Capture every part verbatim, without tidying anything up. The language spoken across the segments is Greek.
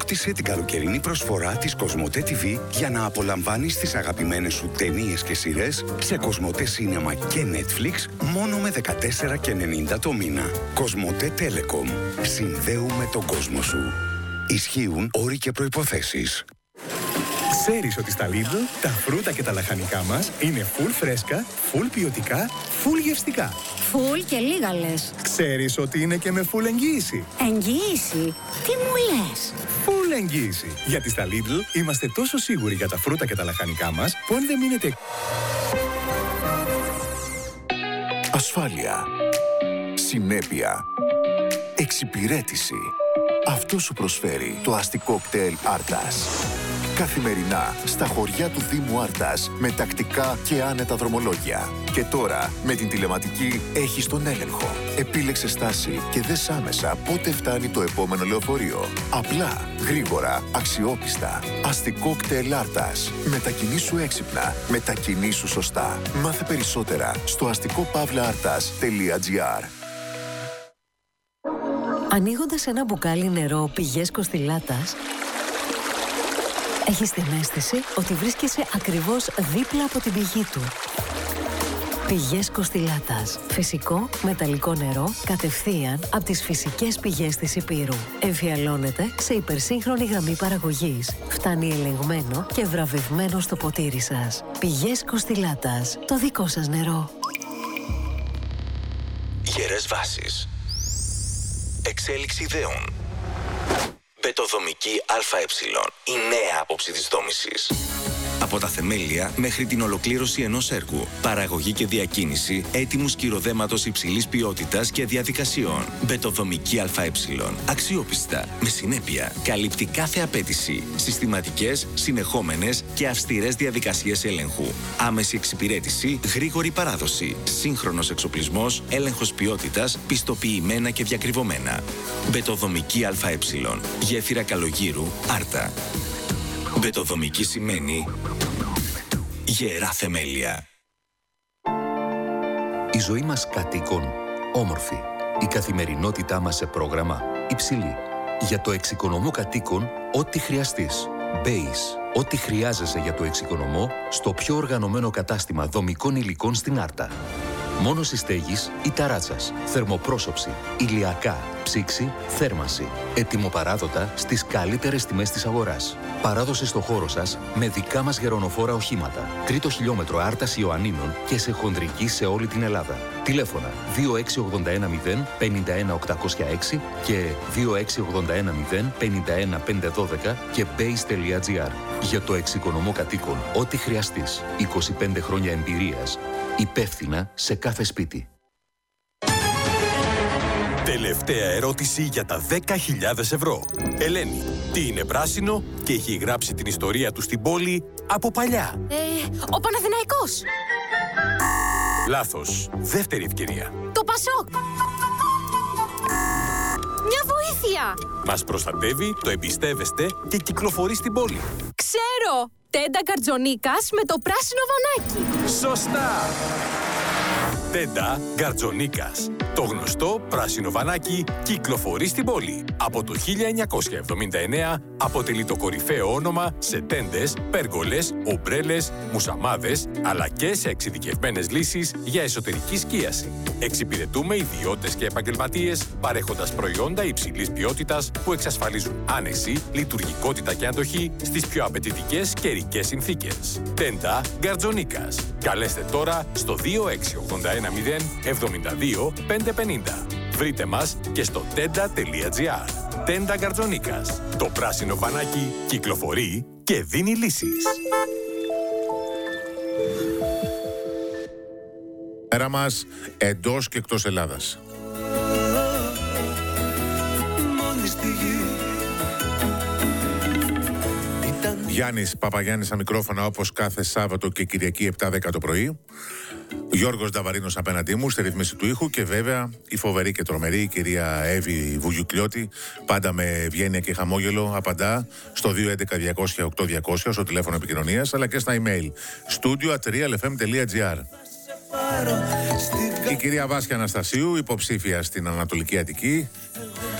Απόκτησε την καλοκαιρινή προσφορά της Κοσμοτέ τι βι για να απολαμβάνεις τις αγαπημένες σου ταινίες και σειρές σε Κοσμοτέ Σίνεμα και Netflix μόνο με δεκατέσσερα και ενενήντα το μήνα. Κοσμοτέ Telecom. Συνδέουμε τον κόσμο σου. Ισχύουν όροι και προϋποθέσεις. Ξέρεις ότι στα Lidl τα φρούτα και τα λαχανικά μας είναι full φρέσκα, full ποιοτικά, full γευστικά. Full και λίγα λες. Ξέρεις ότι είναι και με full εγγύηση. Εγγύηση? Τι μου λες? Full εγγύηση. Γιατί στα Lidl είμαστε τόσο σίγουροι για τα φρούτα και τα λαχανικά μας που αν δεν μείνετε... Ασφάλεια. Συνέπεια. Εξυπηρέτηση. Αυτό σου προσφέρει το αστικό κτέλ Άρτας. Καθημερινά στα χωριά του Δήμου Άρτας με τακτικά και άνετα δρομολόγια. Και τώρα με την τηλεματική έχεις τον έλεγχο. Επίλεξε στάση και δες άμεσα πότε φτάνει το επόμενο λεωφορείο. Απλά, γρήγορα, αξιόπιστα. Αστικό κτέλ Άρτας. Μετακινήσου έξυπνα. Μετακινήσου σωστά. Μάθε περισσότερα στο αστικό παύλα άρτας τελεία τζι άρ. Ανοίγοντας ένα μπουκάλι νερό πηγές Κοστιλάτας, έχεις την αίσθηση ότι βρίσκεσαι ακριβώς δίπλα από την πηγή του. Πηγές Κοστιλάτας. Φυσικό, μεταλλικό νερό, κατευθείαν από τις φυσικές πηγές της Ηπείρου. Εμφιαλώνεται σε υπερσύγχρονη γραμμή παραγωγής. Φτάνει ελεγμένο και βραβευμένο στο ποτήρι σας. Πηγές Κοστιλάτας. Το δικό σας νερό. Γερές βάσεις. Εξέλιξη ιδεών. Μπετοδομική ΑΕ. Η νέα άποψη της δόμησης. Από τα θεμέλια μέχρι την ολοκλήρωση ενός έργου. Παραγωγή και διακίνηση έτοιμου σκυροδέματος υψηλής ποιότητας και διαδικασιών. Μπετοδομική ΑΕ. Αξιόπιστα, με συνέπεια. Καλύπτει κάθε απέτηση. Συστηματικές, συνεχόμενες και αυστηρές διαδικασίες έλεγχου. Άμεση εξυπηρέτηση, γρήγορη παράδοση. Σύγχρονος εξοπλισμός, έλεγχος ποιότητας, πιστοποιημένα και διακριβωμένα. Μπετοδομική ΑΕ. Γέφυρα Καλογύρου, Άρτα. Μπετοδομική σημαίνει γερά θεμέλια. Η ζωή μας κατοίκων όμορφη. Η καθημερινότητά μας σε πρόγραμμα υψηλή. Για το εξοικονομώ κατοίκων, ό,τι χρειαστείς. Base. Ό,τι χρειάζεσαι για το εξοικονομώ στο πιο οργανωμένο κατάστημα δομικών υλικών στην Άρτα. Μόνος στέγης ή ταράτσας, θερμοπρόσωψη, ηλιακά, ψήξη, θέρμανση. Ετοιμοπαράδοτα στις καλύτερες τιμές της αγοράς. Παράδοση στο χώρο σας με δικά μας γερονοφόρα οχήματα. Τρίτο χιλιόμετρο Άρτας Ιωαννίνων και σε χονδρική σε όλη την Ελλάδα. Τηλέφωνα δύο έξι ογδόντα ένα μηδέν πενήντα ένα οκτακόσια έξι και δύο έξι ογδόντα ένα μηδέν πενήντα ένα πεντακόσια δώδεκα και base τελεία τζι άρ. Για το εξοικονομώ κατοίκων, ό,τι χρειαστείς. είκοσι πέντε χρόνια εμπειρίας. Υπεύθυνα σε κάθε σπίτι. Τελευταία ερώτηση για τα δέκα χιλιάδες ευρώ. Ελένη, τι είναι πράσινο και έχει γράψει την ιστορία του στην πόλη από παλιά? Ε, ο Παναθηναϊκός. Λάθος. Δεύτερη ευκαιρία. Το Πασόκ. Μια βοήθεια. Μας προστατεύει, το εμπιστεύεστε και κυκλοφορεί στην πόλη. Ξέρω. Τέντα Γκαρτζονίκας με το πράσινο βανάκι. Σωστά. Τέντα Γκαρτζονίκας. Το γνωστό πράσινο βανάκι κυκλοφορεί στην πόλη. Από το χίλια εννιακόσια εβδομήντα εννέα αποτελεί το κορυφαίο όνομα σε τέντες, πέργολες, ομπρέλες, μουσαμάδες, αλλά και σε εξειδικευμένες λύσεις για εσωτερική σκίαση. Εξυπηρετούμε ιδιώτες και επαγγελματίες, παρέχοντας προϊόντα υψηλής ποιότητας που εξασφαλίζουν άνεση, λειτουργικότητα και αντοχή στις πιο απαιτητικές καιρικές συνθήκες. Τέντα Γκαρτζονίκας. Καλέστε τώρα στο δύο έξι ογδόντα ένα μηδέν εβδομήντα δύο πεντακόσια πενήντα. Βρείτε μας και στο τέντα τελεία τζι άρ. Τέντα Γκαρτζονίκας. Το πράσινο βανάκι κυκλοφορεί και δίνει λύσεις. Πέρα μας εντός και εκτός Ελλάδας. Γιάννης Παπαγιάννης στα μικρόφωνα όπως κάθε Σάββατο και Κυριακή επτά δέκα το πρωί. Γιώργος Νταβαρίνος απέναντί μου στη ρύθμιση του ήχου και βέβαια η φοβερή και τρομερή κυρία Εύη Βουγιουκλιώτη, πάντα με ευγένεια και χαμόγελο, απαντά στο δύο έντεκα διακόσια οκτώ διακόσια στο τηλέφωνο επικοινωνίας αλλά και στα email studio at real f m τελεία g r. Η κυρία Βάσια Αναστασίου, υποψήφια στην Ανατολική Αττική,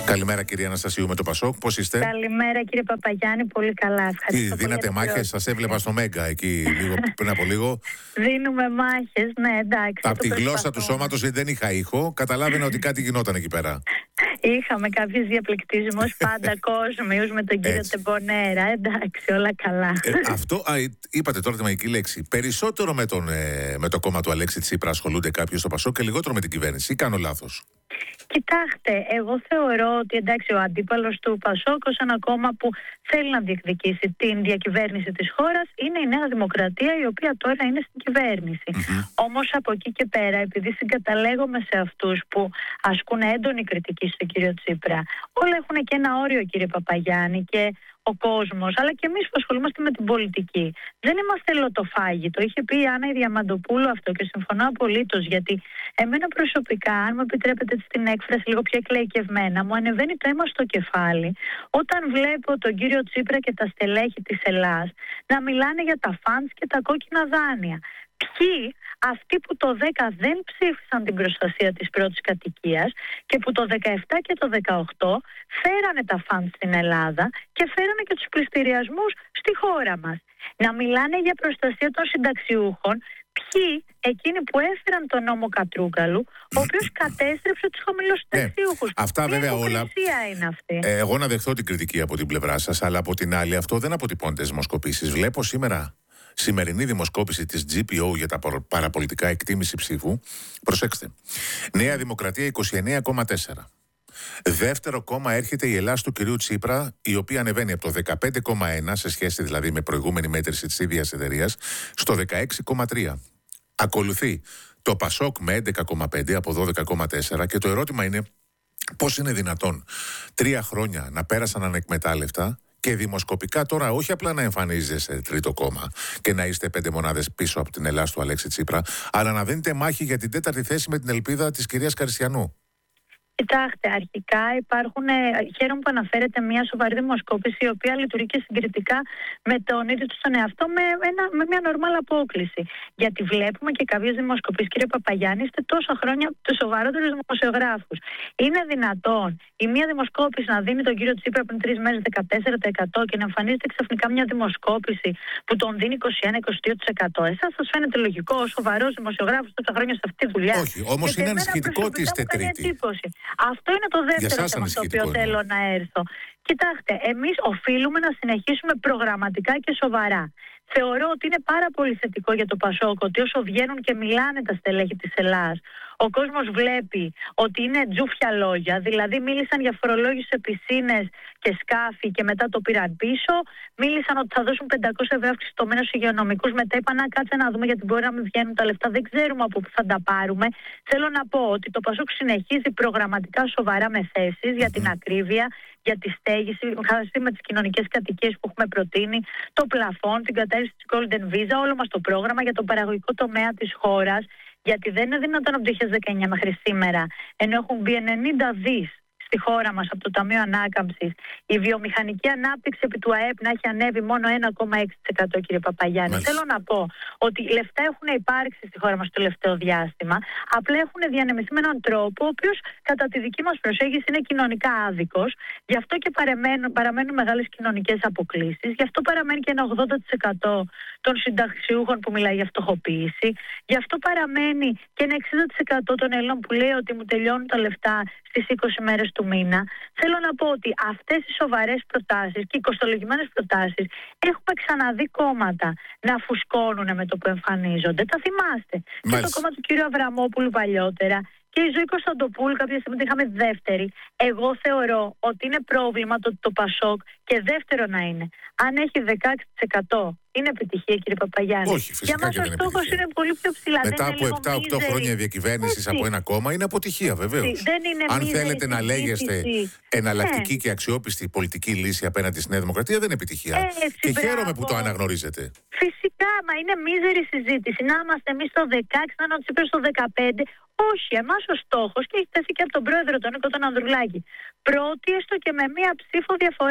Καλημέρα κυρία Αναστασίου με το Πασόκ, πώς είστε? Καλημέρα κύριε Παπαγιάννη, πολύ καλά. Ευχαριστώ. Τι, δίνατε μάχες, σας έβλεπα στο Μέγκα εκεί λίγο, πριν από λίγο. Δίνουμε μάχες, ναι, εντάξει. Από τη γλώσσα του σώματος, γιατί δεν είχα ήχο, καταλάβαινα ότι κάτι γινόταν εκεί πέρα. Είχαμε κάποιους διαπληκτισμούς πάντα κόσμιους με τον κύριο Τεμπονέρα. Εντάξει, όλα καλά. Ε, αυτό, α, είπατε τώρα τη μαγική λέξη. Περισσότερο με, τον, ε, με το κόμμα του Αλέξη Τσίπρα ασχολούνται κάποιοι στο Πασόκ και λιγότερο με την κυβέρνηση. Ή κάνω λάθος? Κοιτάξτε, εγώ θεωρώ ότι εντάξει, ο αντίπαλος του Πασόκ ως ένα κόμμα που θέλει να διεκδικήσει την διακυβέρνηση της χώρας είναι η Νέα Δημοκρατία, η οποία τώρα είναι στην κυβέρνηση. Mm-hmm. Όμως από εκεί και πέρα, επειδή συγκαταλέγομαι σε αυτούς που ασκούν έντονη κριτική στον κύριο Τσίπρα, όλα έχουν και ένα όριο, κύριε Παπαγιάννη, και ο κόσμος, αλλά και εμείς που ασχολούμαστε με την πολιτική. Δεν είμαστε λοτοφάγητο. Είχε πει η Άννα η Διαμαντοπούλου αυτό και συμφωνώ απολύτως, γιατί εμένα προσωπικά, αν μου επιτρέπετε την έκφραση λίγο πιο εκλαϊκευμένα, μου ανεβαίνει το αίμα στο κεφάλι όταν βλέπω τον κύριο Τσίπρα και τα στελέχη της Ελλάδας να μιλάνε για τα φαντς και τα κόκκινα δάνεια. Ποιοι, αυτοί που το δέκα δεν ψήφισαν την προστασία της πρώτης κατοικίας και που το δεκαεπτά και το δεκαοκτώ φέρανε τα φαντ στην Ελλάδα και φέρανε και τους πληστηριασμούς στη χώρα μας. Να μιλάνε για προστασία των συνταξιούχων, ποιοι, εκείνοι που έφεραν τον νόμο Κατρούγκαλου, ο οποίος κατέστρεψε τους χαμηλοσυνταξιούχους. Ναι, αυτά βέβαια όλα. Είναι αυτή. Ε, εγώ να δεχθώ την κριτική από την πλευρά σας, αλλά από την άλλη αυτό δεν αποτυπώνεται στις δημοσκοπήσεις. Βλέπω σήμερα σημερινή δημοσκόπηση της τζι πι ο για τα παραπολιτικά εκτίμηση ψήφου. Προσέξτε. Νέα Δημοκρατία είκοσι εννέα κόμμα τέσσερα. Δεύτερο κόμμα έρχεται η Ελλάς του κυρίου Τσίπρα, η οποία ανεβαίνει από το δεκαπέντε κόμμα ένα σε σχέση δηλαδή με προηγούμενη μέτρηση της ίδιας εταιρείας στο δεκαέξι κόμμα τρία. Ακολουθεί το Πασόκ με έντεκα κόμμα πέντε από δώδεκα κόμμα τέσσερα και το ερώτημα είναι πώς είναι δυνατόν τρία χρόνια να πέρασαν ανεκμετάλλευτα και δημοσκοπικά τώρα όχι απλά να εμφανίζεστε σε τρίτο κόμμα και να είστε πέντε μονάδες πίσω από την Ελλάς του Αλέξη Τσίπρα, αλλά να δίνετε μάχη για την τέταρτη θέση με την ελπίδα της κυρίας Καριστιανού. Κοιτάξτε, αρχικά υπάρχουν, ε, χαίρομαι που αναφέρεται μια σοβαρή δημοσκόπηση η οποία λειτουργεί και συγκριτικά με τον ίδιο του τον εαυτό με, ένα, με μια νορμάλ απόκληση. Γιατί βλέπουμε και κάποιες δημοσκοπήσεις, κύριε Παπαγιάννη, είστε τόσα χρόνια τους σοβαρότερους δημοσιογράφους. Είναι δυνατόν η μια δημοσκόπηση να δίνει τον κύριο Τσίπρα πριν τρεις μέρες δεκατέσσερα τοις εκατό και να εμφανίζεται ξαφνικά μια δημοσκόπηση που τον δίνει είκοσι ένα με είκοσι δύο τοις εκατό? Εσάς σας φαίνεται λογικό ο σοβαρός δημοσιογράφος τόσα χρόνια σε αυτή τη δουλειά? Όχι, όμως είναι ανησυχητικό ότι είστε τρίτη. Αυτό είναι το δεύτερο θέμα στο οποίο είναι. θέλω να έρθω. Κοιτάξτε, εμείς οφείλουμε να συνεχίσουμε προγραμματικά και σοβαρά. Θεωρώ ότι είναι πάρα πολύ θετικό για το Πασόκ ότι όσο βγαίνουν και μιλάνε τα στελέχη της Ελλάδας, ο κόσμος βλέπει ότι είναι τζούφια λόγια, δηλαδή μίλησαν για φορολόγηση σε πισίνες και σκάφη και μετά το πήραν πίσω. Μίλησαν ότι θα δώσουν πεντακόσια ευρώ αύξηση στο μήνα στους υγειονομικούς. Μετά είπαν να κάτσε να δούμε γιατί μπορεί να μην βγαίνουν τα λεφτά. Δεν ξέρουμε από πού θα τα πάρουμε. Θέλω να πω ότι το Πασόκ συνεχίζει προγραμματικά σοβαρά με θέσεις για την ακρίβεια, για τη στέγηση, με τις κοινωνικές κατοικίες που έχουμε προτείνει, το πλαφόν, την κατάρριση της Golden Visa, όλο μας το πρόγραμμα για τον παραγωγικό τομέα της χώρας. Γιατί δεν είναι δυνατόν από το δύο χιλιάδες δεκαεννιά μέχρι σήμερα, ενώ έχουν μπει ενενήντα δις στη χώρα μας από το Ταμείο Ανάκαμψης, η βιομηχανική ανάπτυξη επί του ΑΕΠ να έχει ανέβει μόνο ένα κόμμα έξι τοις εκατό, κύριε Παπαγιάννη. Μάλιστα. Θέλω να πω ότι λεφτά έχουν υπάρξει στη χώρα μας το τελευταίο διάστημα, απλά έχουν διανεμηθεί με έναν τρόπο, ο οποίος κατά τη δική μας προσέγγιση είναι κοινωνικά άδικος, γι' αυτό και παραμένουν, παραμένουν μεγάλες κοινωνικές αποκλίσεις, γι' αυτό παραμένει και ένα ογδόντα τοις εκατό των συνταξιούχων που μιλάει για φτωχοποίηση, γι' αυτό παραμένει και ένα εξήντα τοις εκατό των Ελλήνων που λέει ότι μου τελειώνουν τα λεφτά στις είκοσι μέρες του μήνα. Θέλω να πω ότι αυτές οι σοβαρές προτάσεις και οι κοστολογημένες προτάσεις έχουμε ξαναδεί κόμματα να φουσκώνουν με το που εμφανίζονται. Τα θυμάστε. Μάλιστα. Και το κόμμα του κ. Αβραμόπουλου παλιότερα και η Ζωή Κωνσταντοπούλου κάποια στιγμή είχαμε δεύτερη. Εγώ θεωρώ ότι είναι πρόβλημα το ότι το Πασόκ και δεύτερο να είναι. Αν έχει δεκαέξι τοις εκατό είναι επιτυχία, κύριε Παπαγιάννη. Όχι, φυσικά. Για μας ο στόχος είναι πολύ πιο ψηλά. Μετά από επτά οκτώ χρόνια διακυβέρνησης από ένα κόμμα είναι αποτυχία, βεβαίως. Αν θέλετε να λέγεστε εναλλακτική ναι. και αξιόπιστη πολιτική λύση απέναντι στη Νέα Δημοκρατία, δεν είναι επιτυχία. Έτσι, και μπράβο. Χαίρομαι που το αναγνωρίζετε. Φυσικά, μα είναι μίζερη συζήτηση. Να είμαστε εμείς στο δεκαέξι, να είμαστε Τσίπρας στο δεκαπέντε. Όχι, εμάς ο στόχος, και έχει τεθεί και από τον πρόεδρο τον Νίκο τον Ανδρουλάκη, πρώτη έστω και με μία ψήφο διαφορά.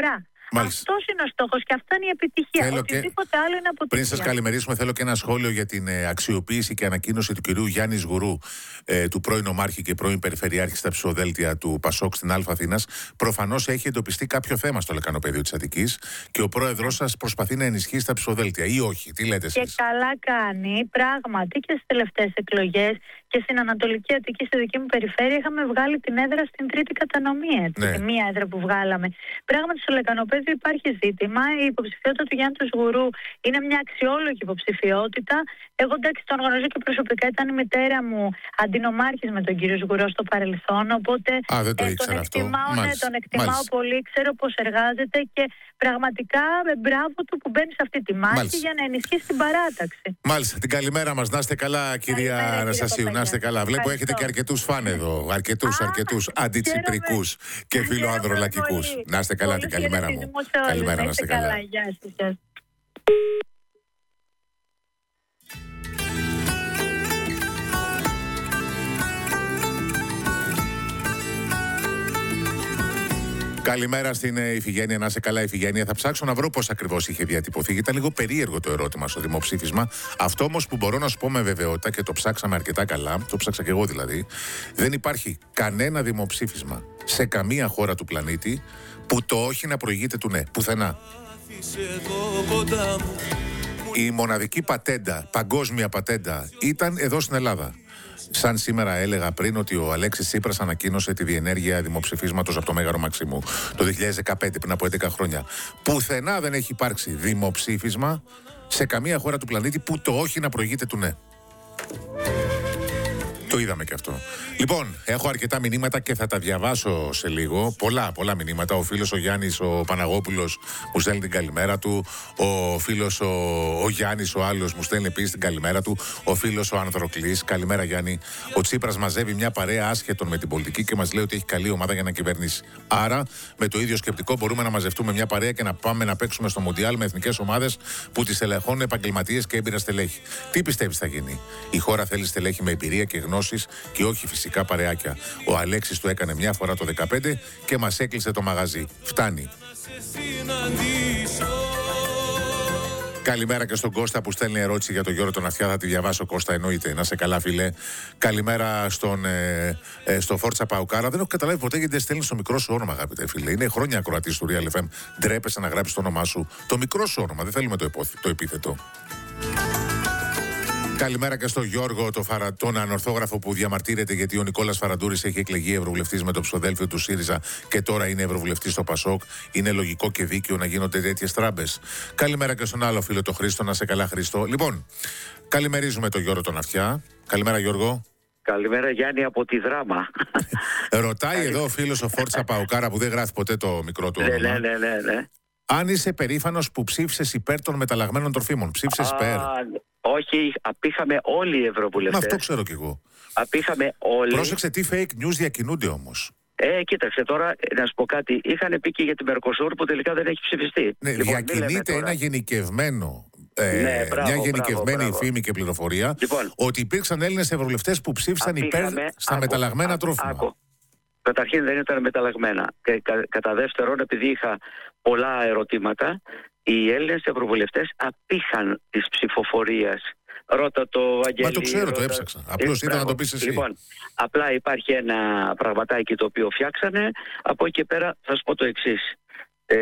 Αυτός είναι ο στόχος και αυτό είναι η επιτυχία. Θέλω Οτιδήποτε και... άλλο είναι αποτυχία. Πριν σας καλημερίσουμε, θέλω και ένα σχόλιο για την ε, αξιοποίηση και ανακοίνωση του κυρίου Γιάννη Γουρού, ε, του πρώην Ομάρχη και πρώην Περιφερειάρχη στα ψηφοδέλτια του Πασόκ στην Α Αθήνας. Προφανώς έχει εντοπιστεί κάποιο θέμα στο λεκανοπέδιο της Αττικής και ο πρόεδρος σας προσπαθεί να ενισχύσει τα ψηφοδέλτια, ή όχι? Τι λέτε εσείς? Και καλά κάνει. Πράγματι και στις τελευταίες εκλογές και στην Ανατολική Αττική, στη δική μου περιφέρεια, είχαμε βγάλει την έδρα στην τρίτη κατανομή. Έτσι, ναι. Μία έδρα που βγάλαμε. Πράγματι, στο λεκανοπέδιο υπάρχει ζήτημα. Η υποψηφιότητα του Γιάννη του Γουρού είναι μια αξιόλογη υποψηφιότητα. Εγώ εντάξει τον γνωρίζω και προσωπικά, ήταν η μητέρα μου αντινομάρχης με τον κύριο Σγουρό στο παρελθόν. Οπότε Α, δεν το ε, ήξερα τον αυτό. εκτιμάω, ναι, τον εκτιμάω Μάλιστα. πολύ, ξέρω πώς εργάζεται και πραγματικά με μπράβο του που μπαίνει σε αυτή τη μάχη. Μάλιστα. Για να ενισχύσει την παράταξη. Μάλιστα. Την καλημέρα μας. Να είστε καλά, κυρία Αναστασίου. Να είστε καλά. Βλέπω έχετε και αρκετούς φαν εδώ. Αρκετούς, αρκετούς αντιτσιπρικούς και φιλοανδρολακικούς. Να είστε καλά, την καλημέρα μου. Καλημέρα, να είστε καλά. Καλημέρα στην Ιφηγένεια, να είσαι καλά Ιφηγένεια. Θα ψάξω να βρω πώς ακριβώς είχε διατυπωθεί. Ήταν λίγο περίεργο το ερώτημα στο δημοψήφισμα. Αυτό όμως που μπορώ να σου πω με βεβαιότητα και το ψάξαμε αρκετά καλά, το ψάξα και εγώ δηλαδή, δεν υπάρχει κανένα δημοψήφισμα σε καμία χώρα του πλανήτη που το όχι να προηγείται του ναι. Πουθενά. Η μοναδική πατέντα, παγκόσμια πατέντα, ήταν εδώ στην Ελλάδα. Σαν σήμερα έλεγα πριν ότι ο Αλέξης Τσίπρας ανακοίνωσε τη διενέργεια δημοψηφίσματος από το Μέγαρο Μαξίμου το δύο χιλιάδες δεκαπέντε, πριν από έντεκα χρόνια. Πουθενά δεν έχει υπάρξει δημοψήφισμα σε καμία χώρα του πλανήτη που το όχι να προηγείται του ναι. Το είδαμε και αυτό. Λοιπόν, έχω αρκετά μηνύματα και θα τα διαβάσω σε λίγο. Πολλά, πολλά μηνύματα. Ο φίλος ο Γιάννης ο Παναγόπουλος μου στέλνει την καλημέρα του. Ο φίλος ο, ο Γιάννης ο άλλος μου στέλνει επίσης την καλημέρα του. Ο φίλος ο Ανδροκλής. Καλημέρα Γιάννη. Ο Τσίπρας μαζεύει μια παρέα άσχετων με την πολιτική και μας λέει ότι έχει καλή ομάδα για να κυβερνήσει. Άρα, με το ίδιο σκεπτικό μπορούμε να μαζευτούμε μια παρέα και να πάμε να παίξουμε στο Μουντιάλ με εθνικές ομάδες που τις ελεγχώνουν επαγγελματίες και έμπειρα στελέχη. Τι πιστεύεις θα γίνει? Η χώρα θέλει στελέχη με εμπειρία και γνώσεις και όχι φυσικά παρεάκια. Ο Αλέξης το έκανε μια φορά το δεκαπέντε και μας έκλεισε το μαγαζί. Φτάνει. Καλημέρα και στον Κώστα που στέλνει ερώτηση για τον Γιώργο τον Αυτιά. Θα τη διαβάσω, Κώστα, εννοείται. Να σε καλά, φίλε. Καλημέρα στον, ε, ε, στο Φόρτσα Παουκάρα. Δεν έχω καταλάβει ποτέ γιατί δεν στέλνει το μικρό σου όνομα, αγαπητέ φίλε. Είναι χρόνια ακροατής του Real εφ εμ. Ντρέπεσαι να γράψει το όνομά σου. Το μικρό σου όνομα. Δεν θέλουμε το, υπόθη, το επίθετο. Καλημέρα και στον Γιώργο, το φαρα... τον ανορθόγραφο που διαμαρτύρεται γιατί ο Νικόλας Φαραντούρης έχει εκλεγεί ευρωβουλευτής με το ψηφοδέλφιο του ΣΥΡΙΖΑ και τώρα είναι ευρωβουλευτής στο ΠΑΣΟΚ. Είναι λογικό και δίκαιο να γίνονται τέτοιες τράμπες? Καλημέρα και στον άλλο φίλο, το Χρήστο. Να σε καλά, Χρήστο. Λοιπόν, καλημερίζουμε τον Γιώργο τον Αυτιά. Καλημέρα, Γιώργο. Καλημέρα, Γιάννη, από τη Δράμα. Ρωτάει εδώ ο φίλος ο Φόρτσα Παουκάρα που δεν γράφει ποτέ το μικρό του όνομα. Ναι, ναι, ναι, ναι. Αν είσαι περήφανος που ψήφισες υπέρ των μεταλλαγμένων τροφίμων. Ψήφισες υπέρ? Όχι, απήχαμε όλοι οι ευρωβουλευτές. Μα αυτό ξέρω κι εγώ. Απήχαμε όλοι. Πρόσεξε τι fake news διακινούνται όμως. Ε, κοίταξε τώρα, να σου πω κάτι. Είχαν πει και για τη Μερκοσούρ που τελικά δεν έχει ψηφιστεί. Ναι, λοιπόν, διακινείται ένα γενικευμένο, ε, ναι, μπράβο, μια γενικευμένη μπράβο, μπράβο. φήμη και πληροφορία λοιπόν, ότι υπήρξαν Έλληνες ευρωβουλευτές που ψήφισαν υπέρ στα άκου, μεταλλαγμένα άκου, τρόφιμα. Άκου. Καταρχήν δεν ήταν μεταλλαγμένα. Και κα, κατά δεύτερον, επειδή είχα πολλά ερωτήματα, οι Έλληνες ευρωβουλευτές απήχαν της ψηφοφορίας. Ρώτα το Βαγγέλη. Μα το ξέρω, ρώτα... το έψαξα. Απλώς ήθελα να το πεις εσύ. Λοιπόν, απλά υπάρχει ένα πραγματάκι το οποίο φτιάξανε. Από εκεί και πέρα θα σου πω το εξής. Ε,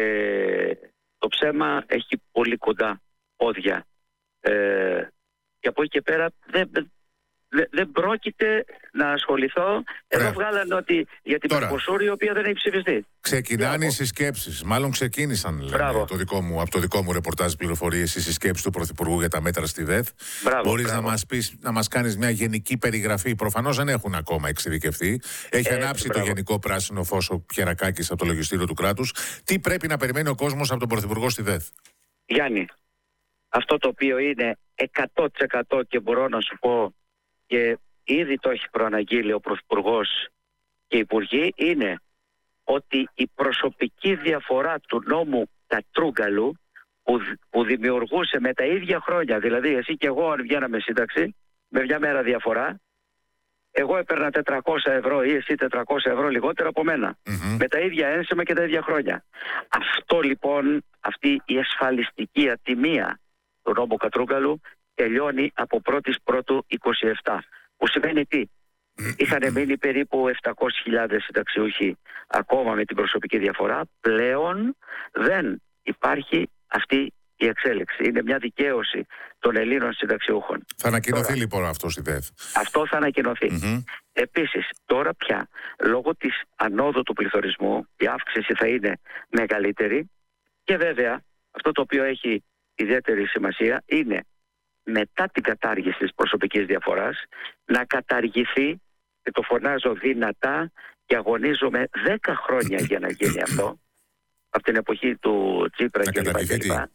το ψέμα έχει πολύ κοντά πόδια. Ε, και από εκεί και πέρα δεν... Δεν δε πρόκειται να ασχοληθώ. Εδώ βγάλανε ότι για την Μερκοσούρ η οποία δεν έχει ψηφιστεί. Ξεκινάνε οι συσκέψεις. Μάλλον ξεκίνησαν λένε, το δικό μου, από το δικό μου ρεπορτάζ πληροφορίες οι συσκέψεις του Πρωθυπουργού για τα μέτρα στη ΔΕΘ. Μπράβο, Μπορείς μπράβο. να μας πεις, να μας κάνεις μια γενική περιγραφή. Προφανώς δεν έχουν ακόμα εξειδικευτεί. Έχει Έτσι, ανάψει μπράβο. το γενικό πράσινο φως ο Πιερακάκης από το λογιστήριο του κράτους. Τι πρέπει να περιμένει ο κόσμος από τον Πρωθυπουργό στη ΔΕΘ? Γιάννη, αυτό το οποίο είναι εκατό τοις εκατό και μπορώ να σου πω και ήδη το έχει προαναγγείλει ο Πρωθυπουργός και οι Υπουργοί, είναι ότι η προσωπική διαφορά του νόμου Κατρούγκαλου που, που δημιουργούσε με τα ίδια χρόνια, δηλαδή εσύ και εγώ αν βγαίναμε σύνταξη με μια μέρα διαφορά, εγώ έπαιρνα τετρακόσια ευρώ ή εσύ τετρακόσια ευρώ λιγότερο από μένα. Mm-hmm. Με τα ίδια ένσημα και τα ίδια χρόνια. Αυτό λοιπόν, αυτή η ασφαλιστική ατιμία του νόμου Κατρούγκαλου τελειώνει από πρώτης Πρώτου είκοσι επτά. Που σημαίνει τι? Είχαν μείνει περίπου επτακόσιες χιλιάδες συνταξιούχοι ακόμα με την προσωπική διαφορά. Πλέον δεν υπάρχει αυτή η εξέλιξη. Είναι μια δικαίωση των Ελλήνων συνταξιούχων. Θα ανακοινωθεί τώρα, λοιπόν αυτό στη ΔΕΘ. Αυτό θα ανακοινωθεί. Mm-hmm. Επίσης, τώρα πια, λόγω της ανόδου του πληθωρισμού, η αύξηση θα είναι μεγαλύτερη και βέβαια αυτό το οποίο έχει ιδιαίτερη σημασία είναι μετά την κατάργηση της προσωπικής διαφοράς να καταργηθεί, και το φωνάζω δυνατά και αγωνίζομαι δέκα χρόνια για να γίνει αυτό, από την εποχή του Τσίπρα και λοιπά.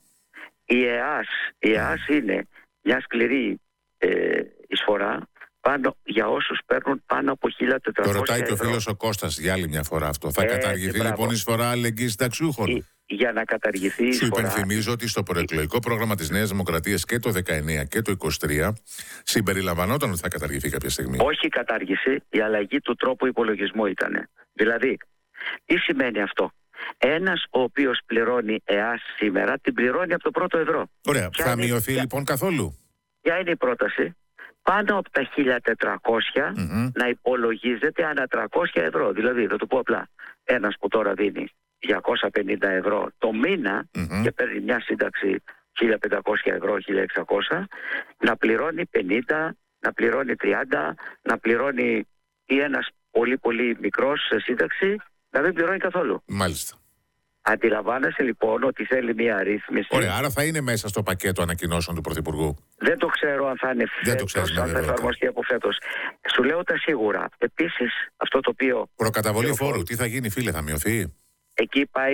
Η ΕΑΣ, η ΕΑΣ είναι μια σκληρή ε, εισφορά πάνω για όσους παίρνουν πάνω από χίλια τετρακόσια ευρώ. Το ρωτάει και ο φίλος ο Κώστας για άλλη μια φορά αυτό. Θα ε, καταργηθεί ε, λοιπόν η εισφορά αλληλεγγύης συνταξιούχων? Η, για να καταργηθεί η Σου εισφορά... υπενθυμίζω ότι στο προεκλογικό πρόγραμμα της Νέας Δημοκρατίας και το δεκαεννιά και το είκοσι τρία συμπεριλαμβανόταν ότι θα καταργηθεί κάποια στιγμή. Όχι η κατάργηση, η αλλαγή του τρόπου υπολογισμού ήταν. Δηλαδή, τι σημαίνει αυτό? Ένας ο οποίος πληρώνει ΕΑΣ σήμερα την πληρώνει από το πρώτο ευρώ. Ωραία. Ποια θα είναι... μειωθεί ποια... λοιπόν καθόλου? Ποια είναι η πρόταση? Πάνω από τα χίλια τετρακόσια mm-hmm. να υπολογίζεται ανά τριακόσια ευρώ. Δηλαδή, θα το πω απλά, ένας που τώρα δίνει διακόσια πενήντα ευρώ το μήνα mm-hmm. και παίρνει μια σύνταξη χίλια πεντακόσια ευρώ, χίλια εξακόσια, να πληρώνει πενήντα, να πληρώνει τριάντα, να πληρώνει ή ένας πολύ πολύ μικρός σε σύνταξη να μην πληρώνει καθόλου. Μάλιστα. Αντιλαμβάνεσαι λοιπόν ότι θέλει μια ρύθμιση. Ωραία, άρα θα είναι μέσα στο πακέτο ανακοινώσεων του Πρωθυπουργού. Δεν το ξέρω αν θα είναι φέτος, αν θα εφαρμοστεί από φέτος. Σου λέω τα σίγουρα. Επίσης, αυτό το οποίο... Προκαταβολή φόρου, τι θα γίνει φίλε, θα μειωθεί? Εκεί πάει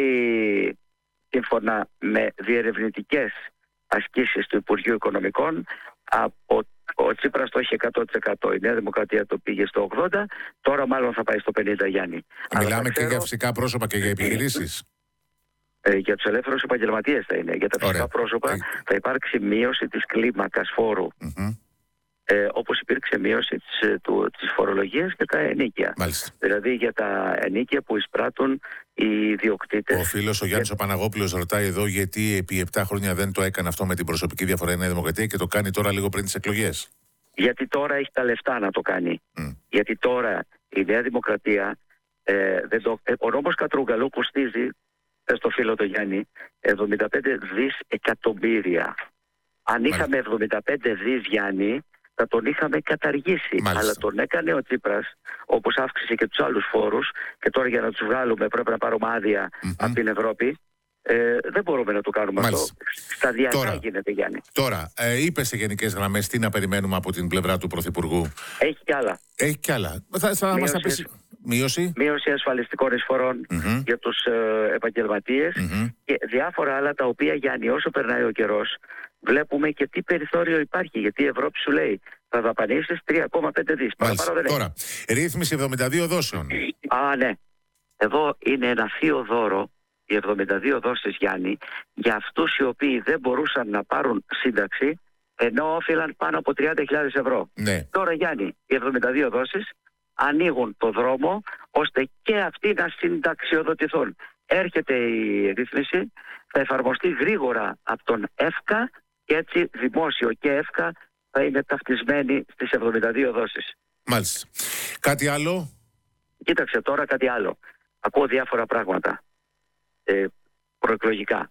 σύμφωνα με διερευνητικές ασκήσεις του Υπουργείου Οικονομικών. Από ο Τσίπρας το είχε εκατό τοις εκατό, η Νέα Δημοκρατία το πήγε στο ογδόντα τοις εκατό, τώρα μάλλον θα πάει στο πενήντα τοις εκατό, Γιάννη. Μιλάμε ξέρω... και για φυσικά πρόσωπα και για επιχειρήσεις. Ε, για τους ελεύθερους επαγγελματίες θα είναι. Για τα φυσικά Ωραία. πρόσωπα ε... θα υπάρξει μείωση της κλίμακας φόρου. Mm-hmm. Ε, όπως υπήρξε μείωση της, του, της φορολογίας και τα ενίκια. Μάλιστα. Δηλαδή για τα ενίκια που εισπράττουν οι ιδιοκτήτες. Ο φίλος ο Γιάννης και... ο Παναγόπουλος ρωτάει εδώ γιατί επί επτά χρόνια δεν το έκανε αυτό με την προσωπική διαφορά η Νέα Δημοκρατία και το κάνει τώρα λίγο πριν τις εκλογές. Γιατί τώρα έχει τα λεφτά να το κάνει. Mm. Γιατί τώρα η Νέα Δημοκρατία ε, δεν το... ε, ο νόμος Κατρούγκαλου κοστίζει, στο φίλο το Γιάννη, εβδομήντα πέντε δισεκατομμύρια εκατομμύρια. Αν Μάλιστα. είχαμε εβδομήντα πέντε δις, Γιάννη, θα τον είχαμε καταργήσει. Μάλιστα. Αλλά τον έκανε ο Τσίπρας, όπως αύξησε και τους άλλους φόρους, και τώρα για να τους βγάλουμε πρέπει να πάρουμε άδεια mm-hmm. από την Ευρώπη. Ε, δεν μπορούμε να το κάνουμε Μάλιστα. αυτό. Σταδιακά τώρα, γίνεται, Γιάννη. Τώρα, ε, είπε σε γενικές γραμμές τι να περιμένουμε από την πλευρά του Πρωθυπουργού. Έχει κι άλλα. Έχει κι άλλα. Θα, θα μας τα πεις... Μείωση. Μείωση ασφαλιστικών εισφορών mm-hmm. για τους ε, επαγγελματίες mm-hmm. και διάφορα άλλα τα οποία, Γιάννη, όσο περνάει ο καιρός, βλέπουμε και τι περιθώριο υπάρχει. Γιατί η Ευρώπη σου λέει θα δαπανίσεις τρία κόμμα πέντε δισεκατομμύρια. Τώρα, ρύθμιση εβδομήντα δύο δόσεων. Α, ναι. Εδώ είναι ένα θείο δώρο, οι εβδομήντα δύο δόσεις, Γιάννη, για αυτούς οι οποίοι δεν μπορούσαν να πάρουν σύνταξη ενώ όφυλαν πάνω από τριάντα χιλιάδες ευρώ. Ναι. Τώρα, Γιάννη, οι εβδομήντα δύο δόσεις ανοίγουν το δρόμο ώστε και αυτοί να συνταξιοδοτηθούν. Έρχεται η ρύθμιση, θα εφαρμοστεί γρήγορα από τον ΕΦΚΑ και έτσι δημόσιο και ΕΦΚΑ θα είναι ταυτισμένοι στις εβδομήντα δύο δόσεις. Μάλιστα. Κάτι άλλο? Κοίταξε τώρα κάτι άλλο. Ακούω διάφορα πράγματα ε, προεκλογικά.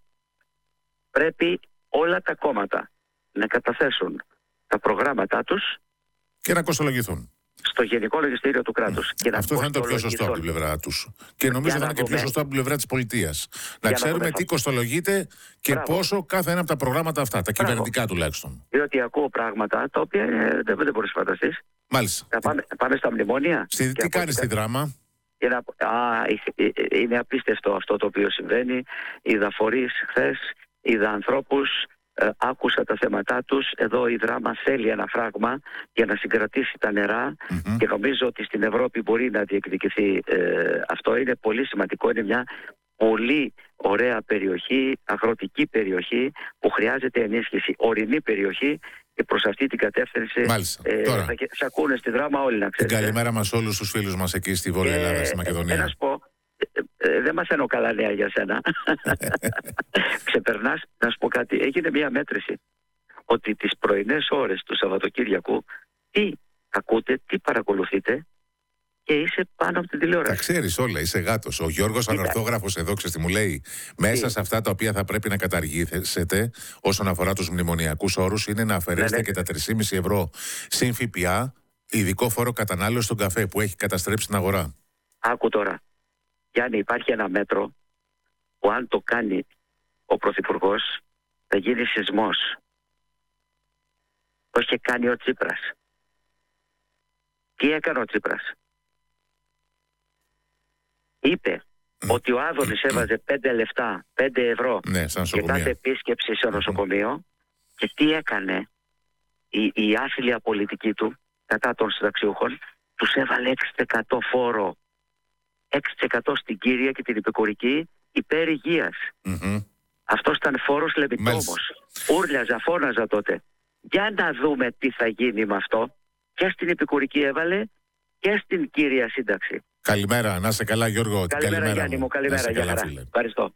Πρέπει όλα τα κόμματα να καταθέσουν τα προγράμματά τους και να κοστολογηθούν στο Γενικό Λογιστήριο του κράτους. Mm. Αυτό θα είναι το πιο σωστό από την πλευρά τους. Και νομίζω θα είναι και πιο σωστό από την πλευρά της πολιτείας. Να ξέρουμε τι κοστολογείται και Μπράβο. πόσο κάθε ένα από τα προγράμματα αυτά, τα Μπράβο. κυβερνητικά τουλάχιστον. Διότι ακούω πράγματα τα οποία ε, δεν, δεν μπορείς να φανταστείς. Μάλιστα. Θα πάμε, πάμε στα μνημόνια. Στη, τι κάνεις στη δράμα? Να, α, είναι απίστευτο αυτό το οποίο συμβαίνει. Είδα φορείς χθες, είδα ανθρώπους. Ε, άκουσα τα θέματά τους. Εδώ η δράμα θέλει ένα φράγμα για να συγκρατήσει τα νερά mm-hmm. και νομίζω ότι στην Ευρώπη μπορεί να διεκδικηθεί ε, αυτό. Είναι πολύ σημαντικό. Είναι μια πολύ ωραία περιοχή, αγροτική περιοχή που χρειάζεται ενίσχυση. Ορεινή περιοχή προς αυτή την κατεύθυνση ε, Τώρα, θα, θα ακούνε στη Δράμα όλοι, να ξέρετε. Την καλημέρα μας όλους τους φίλους μας εκεί στη Βόρεια Ελλάδα, στη Μακεδονία. Ε, ε, να σου πω, ε, ε, δεν μαθαίνω καλά νέα για σένα. Ξεπερνάς, να σου πω κάτι. Έγινε μια μέτρηση ότι τις πρωινές ώρες του Σαββατοκύριακου τι ακούτε, τι παρακολουθείτε και είσαι πάνω από την τηλεόραση. Τα ξέρεις όλα, είσαι γάτος. Ο Γιώργος Ανορθόγραφος εδώ, ξέρεις τι μου λέει. Μέσα σε αυτά τα οποία θα πρέπει να καταργήσετε όσον αφορά τους μνημονιακούς όρους είναι να αφαιρέσετε ναι, ναι. και τα τρία κόμμα πέντε ευρώ συν ΦΠΑ, ειδικό φόρο κατανάλωση στον καφέ που έχει καταστρέψει την αγορά. Άκου τώρα. Γιάννη, υπάρχει ένα μέτρο που αν το κάνει ο Πρωθυπουργός θα γίνει σεισμός. Το είχε κάνει ο Τσίπρας. Τι έκανε ο Τσίπρας? Είπε mm. ότι ο Άδωνης mm. έβαζε πέντε λεφτά, πέντε ευρώ ναι, και κάθε επίσκεψη σε νοσοκομείο mm. και τι έκανε η, η άθλια πολιτική του κατά των συνταξιούχων, τους έβαλε έξι τοις εκατό φόρο, έξι τοις εκατό στην κύρια και την υπηκορική υπέρ υγείας. Mm-hmm. Αυτός ήταν φόρος λεμπιτόμος. Ούρλιαζα, φώναζα τότε. Για να δούμε τι θα γίνει με αυτό. Και στην επικουρική έβαλε και στην κύρια σύνταξη. Καλημέρα, να είσαι καλά Γιώργο. Καλημέρα, καλημέρα Γιάννη μου, καλημέρα, για χαρά. Ευχαριστώ.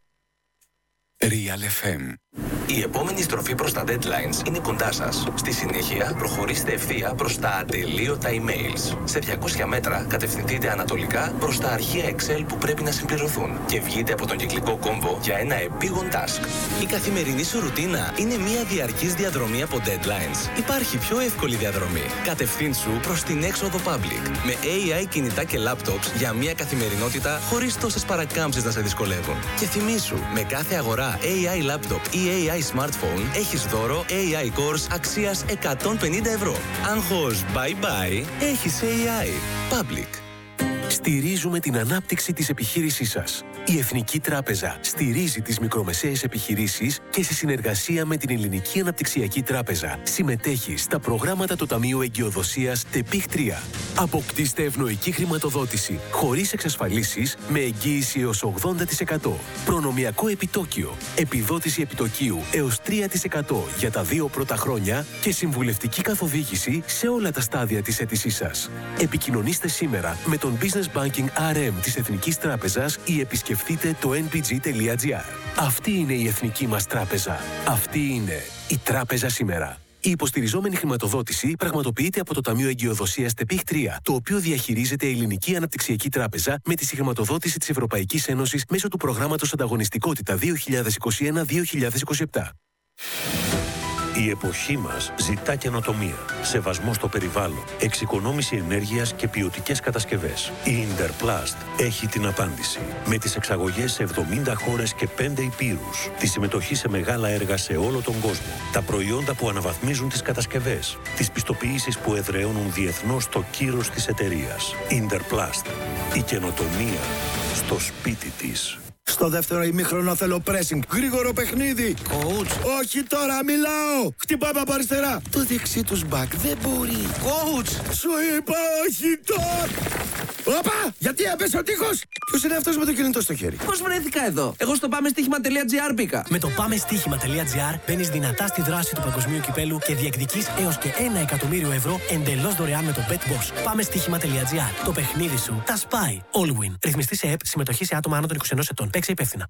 Real εφ εμ. Η επόμενη στροφή προς τα deadlines είναι κοντά σας. Στη συνέχεια, προχωρήστε ευθεία προς τα ατελείωτα emails. Σε διακόσια μέτρα, κατευθυνθείτε ανατολικά προς τα αρχεία Excel που πρέπει να συμπληρωθούν και βγείτε από τον κυκλικό κόμβο για ένα επίγον task. Η καθημερινή σου ρουτίνα είναι μια διαρκής διαδρομή από deadlines. Υπάρχει πιο εύκολη διαδρομή. Κατευθύνσου προς την έξοδο public. Με έι άι κινητά και laptops για μια καθημερινότητα χωρίς τόσες παρακάμψεις να σε δυσκολεύουν. Και θυμήσου, με κάθε αγορά έι άι laptop ή έι άι smartphone έχεις δώρο έι άι Course αξίας εκατόν πενήντα ευρώ. Άγχος bye bye, έχεις έι άι. Public. Στηρίζουμε την ανάπτυξη της επιχείρησής σας. Η Εθνική Τράπεζα στηρίζει τις μικρομεσαίες επιχειρήσεις και σε συνεργασία με την Ελληνική Αναπτυξιακή Τράπεζα συμμετέχει στα προγράμματα του Ταμείου Εγκυοδοσίας ΤΕΠΙΧ τρία. Αποκτήστε ευνοϊκή χρηματοδότηση χωρίς εξασφαλίσεις με εγγύηση έως ογδόντα τοις εκατό. Προνομιακό επιτόκιο, επιδότηση επιτοκίου έως τρία τοις εκατό για τα δύο πρώτα χρόνια και συμβουλευτική καθοδήγηση σε όλα τα στάδια της αίτησής σας. Επικοινωνήστε σήμερα με τον Business Banking αρ εμ της Εθνικής Τράπεζας ή επισκεφτείτε το εν πι τζι τελεία τζι άρ. Αυτή είναι η Εθνική μας Τράπεζα. Αυτή είναι η Τράπεζα σήμερα. Η υποστηριζόμενη χρηματοδότηση πραγματοποιείται από το Ταμείο Εγκυοδοσίας ΤΕΠΙΧ τρία, το οποίο διαχειρίζεται η Ελληνική Αναπτυξιακή Τράπεζα με τη συγχρηματοδότηση της Ευρωπαϊκής Ένωσης μέσω του προγράμματος Ανταγωνιστικότητα δύο χιλιάδες είκοσι ένα με δύο χιλιάδες είκοσι επτά. Η εποχή μας ζητά καινοτομία, σεβασμό στο περιβάλλον, εξοικονόμηση ενέργειας και ποιοτικές κατασκευές. Η Interplast έχει την απάντηση. Με τις εξαγωγές σε εβδομήντα χώρες και πέντε υπήρους, τη συμμετοχή σε μεγάλα έργα σε όλο τον κόσμο, τα προϊόντα που αναβαθμίζουν τις κατασκευές, τις πιστοποιήσεις που εδραιώνουν διεθνώς το κύρος της εταιρείας. Interplast. Η καινοτομία στο σπίτι της. Στο δεύτερο ημίχρονο θέλω pressing. Γρήγορο παιχνίδι. Coach. Όχι τώρα, μιλάω. Χτυπάμε από αριστερά. Το δεξί τους μπακ δεν μπορεί. Coach. Σου είπα όχι τώρα. Όπα, γιατί έπεσε ο τείχος. Ποιος είναι αυτός με το κινητό στο χέρι? Πώς βρέθηκα εδώ? Εγώ στο πάμεστίχημα τελεία τζι άρ μπήκα. Με το πάμεστίχημα τελεία τζι άρ μπαίνεις δυνατά στη δράση του παγκοσμίου κυπέλου και διεκδικείς έως και ένα εκατομμύριο ευρώ εντελώς δωρεάν με το BetBoss. πάμεστίχημα τελεία τζι άρ. Το παιχνίδι σου τα σπάει. Allwin. Ρυθμιστή σε ΕΠ, συμμετοχή σε άτομα άνω των είκοσι ενός ετών. Παίξε υπεύθυνα.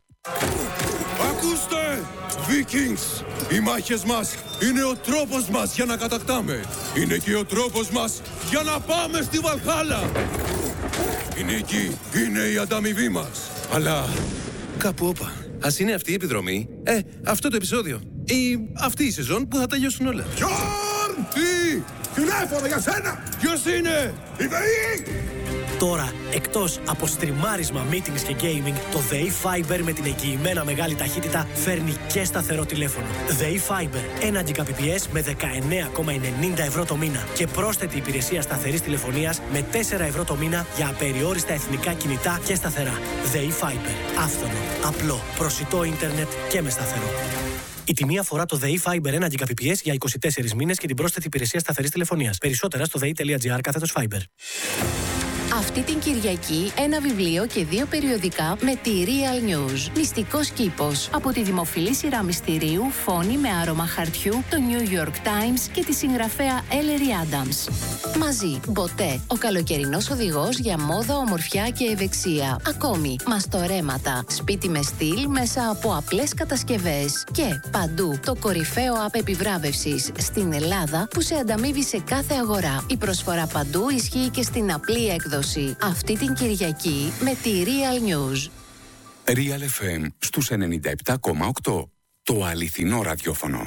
Ακούστε! Vikings! Οι μάχες μας είναι ο τρόπος μας για να κατακτάμε. Είναι και ο τρόπος μας για να πάμε στη Βαλχάλα. Η νίκη είναι η ανταμοιβή μας. Αλλά κάπου όπα. Ας είναι αυτή η επιδρομή, ε, αυτό το επεισόδιο ή αυτή η σεζόν που θα τελειώσουν όλα. Γιόρν! Τι! Τηλέφωνο για σένα! Ποιος είναι? Η ΔΕΗ! Τώρα, εκτός από στριμάρισμα, meetings και gaming, το ΔΕΗ Fiber με την εγγυημένα μεγάλη ταχύτητα φέρνει και σταθερό τηλέφωνο. ΔΕΗ Fiber, ένα Gbps με δεκαεννέα κόμμα ενενήντα ευρώ το μήνα και πρόσθετη υπηρεσία σταθερής τηλεφωνίας με τέσσερα ευρώ το μήνα για απεριόριστα εθνικά κινητά και σταθερά. ΔΕΗ Fiber, άφθονο, απλό, προσιτό ίντερνετ και με σταθερό. Η τιμή αφορά το ΔΕΗ Fiber ένα Gbps για είκοσι τέσσερις μήνες και την πρόσθετη υπηρεσία σταθερής τηλεφωνίας. Περισσότερα στο δε ι τελεία τζι άρ κάθετος Fiber. Αυτή την Κυριακή ένα βιβλίο και δύο περιοδικά με τη Real News. Μυστικός κήπος. Από τη δημοφιλή σειρά μυστηρίου Φόνη με άρωμα χαρτιού, το New York Times και τη συγγραφέα Ellery Adams. Μαζί, Μποτέ, ο καλοκαιρινός οδηγός για μόδα, ομορφιά και ευεξία. Ακόμη, μαστορέματα, σπίτι με στυλ μέσα από απλές κατασκευές. Και παντού, το κορυφαίο app επιβράβευσης στην Ελλάδα που σε ανταμείβει σε κάθε αγορά. Η προσφορά παντού ισχύει και στην απλή έκδοση. Αυτή την Κυριακή με τη Real News. Real εφ εμ στους ενενήντα επτά κόμμα οκτώ. Το αληθινό ραδιόφωνο.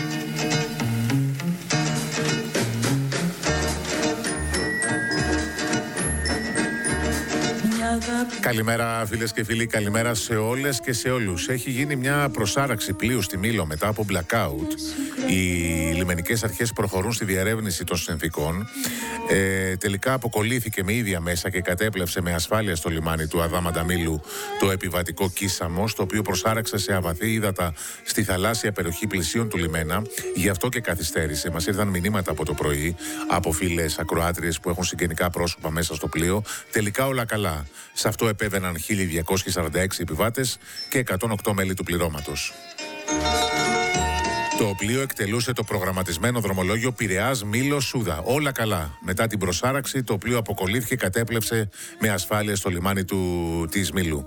Καλημέρα φίλες και φίλοι, καλημέρα σε όλες και σε όλους. Έχει γίνει μια προσάραξη πλοίου στη Μήλο μετά από blackout. Οι λιμενικές αρχές προχωρούν στη διερεύνηση των συνθήκων. Ε, τελικά αποκολλήθηκε με ίδια μέσα και κατέπλευσε με ασφάλεια στο λιμάνι του Αδάμαντα Μήλου το επιβατικό Κίσαμος, το οποίο προσάραξε σε αβαθή ύδατα στη θαλάσσια περιοχή πλησίων του λιμένα. Γι' αυτό και καθυστέρησε. Μας ήρθαν μηνύματα από το πρωί από φίλες ακροάτριες που έχουν συγγενικά πρόσωπα μέσα στο πλοίο. Τελικά όλα καλά. Σε αυτό επέβαιναν χίλια διακόσιοι σαράντα έξι επιβάτες και εκατόν οκτώ μέλη του πληρώματος. Το πλοίο εκτελούσε το προγραμματισμένο δρομολόγιο Πειραιάς Μήλος Σούδα. Όλα καλά. Μετά την προσάραξη, το πλοίο αποκολλήθηκε και κατέπλευσε με ασφάλεια στο λιμάνι του της Μήλου.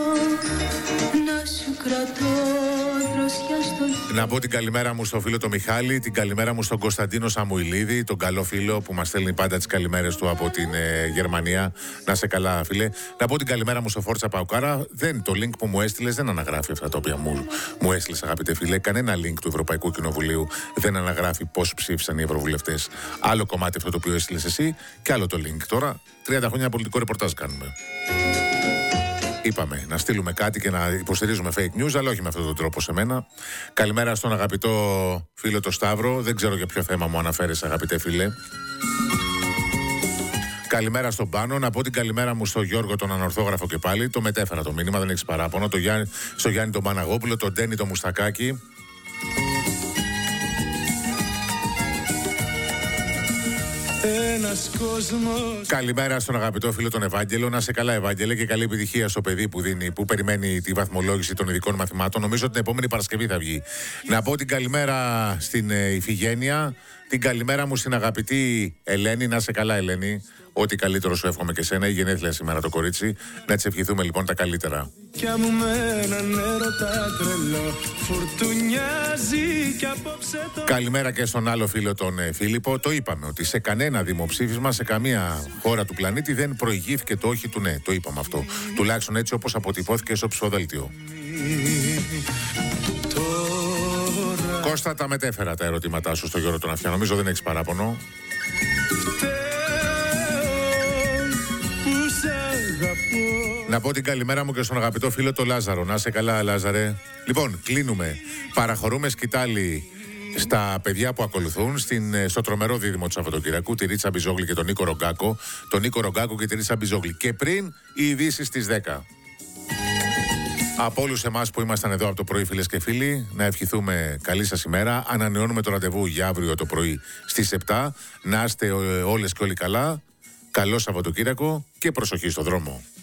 Να πω την καλημέρα μου στο φίλο τον Μιχάλη, την καλημέρα μου στον Κωνσταντίνο Σαμουηλίδη, τον καλό φίλο που μας στέλνει πάντα τις καλημέρες του από την ε, Γερμανία. Να σε καλά, φίλε. Να πω την καλημέρα μου στο Φόρτσα Παουκάρα. Δεν, το link που μου έστειλες δεν αναγράφει αυτά τα οποία μου, μου έστειλες, αγαπητέ φίλε. Κανένα link του Ευρωπαϊκού Κοινοβουλίου δεν αναγράφει πώς ψήφισαν οι ευρωβουλευτές. Άλλο κομμάτι αυτό το οποίο έστειλες εσύ και άλλο το link. Τώρα, τριάντα χρόνια πολιτικό ρεπορτάζ κάνουμε. Είπαμε να στείλουμε κάτι και να υποστηρίζουμε fake news, αλλά όχι με αυτόν τον τρόπο σε μένα. Καλημέρα στον αγαπητό φίλο το Σταύρο. Δεν ξέρω για ποιο θέμα μου αναφέρεσαι, αγαπητέ φίλε. Καλημέρα στον Πάνο. Να πω την καλημέρα μου στον Γιώργο τον Ανορθόγραφο και πάλι. Το μετέφερα το μήνυμα, δεν έχει παράπονο. Το Γιάννη, στο Γιάννη τον Παναγόπουλο, τον Ντένι τον Μουστακάκη. Ένας κόσμος. Καλημέρα στον αγαπητό φίλο τον Ευάγγελο. Να σε καλά, Ευάγγελε, και καλή επιτυχία στο παιδί που, δίνει, που περιμένει τη βαθμολόγηση των ειδικών μαθημάτων. Νομίζω ότι την επόμενη Παρασκευή θα βγει. Να πω την καλημέρα στην ε, Ιφηγένεια. Την καλημέρα μου στην αγαπητή Ελένη. Να σε καλά, Ελένη. Ό,τι καλύτερο σου εύχομαι και σένα. Η γενέθλια σήμερα το κορίτσι. Να της ευχηθούμε λοιπόν τα καλύτερα. Καλημέρα και στον άλλο φίλο τον ε, Φίλιππο. Το είπαμε ότι σε κανένα δημοψήφισμα, σε καμία χώρα του πλανήτη δεν προηγήθηκε το όχι του ναι. Το είπαμε αυτό. Τουλάχιστον έτσι όπως αποτυπώθηκε στο ψηφοδέλτιο. Κώστα, τα μετέφερα τα ερωτήματά σου στο Γιώργο τον Αφιά. Νομίζω δεν έχεις παράπονο. Να πω την καλημέρα μου και στον αγαπητό φίλο το Λάζαρο. Να σε καλά, Λάζαρε. Λοιπόν, κλείνουμε. Παραχωρούμε σκητάλη στα παιδιά που ακολουθούν στην, στο τρομερό δίδυμο του Σαββατοκυριακού, τη Ρίτσα Μπιζόγλη και τον Νίκο Ρογκάκο. Τον Νίκο Ρογκάκο και τη Ρίτσα Μπιζόγλη. Και πριν οι ειδήσεις στις δέκα. Από όλους εμάς που ήμασταν εδώ από το πρωί, φίλες και φίλοι, να ευχηθούμε καλή σας ημέρα. Ανανεώνουμε το ραντεβού για αύριο το πρωί στις επτά. Να είστε όλες και όλοι καλά. Καλό Σαββατοκύριακο και προσοχή στο δρόμο.